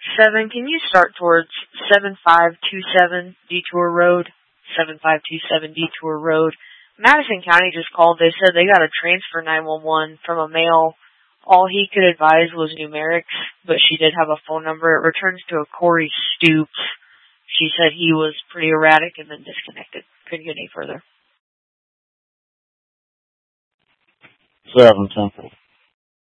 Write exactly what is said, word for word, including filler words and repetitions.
seven, can you start towards seven five two seven Detour Road? seven five two seven Detour Road. Madison County just called. They said they got a transfer nine one one from a male. All he could advise was numerics, but she did have a phone number. It returns to a Corey Stoops. She said he was pretty erratic and then disconnected. Couldn't get any further. Seven Temple.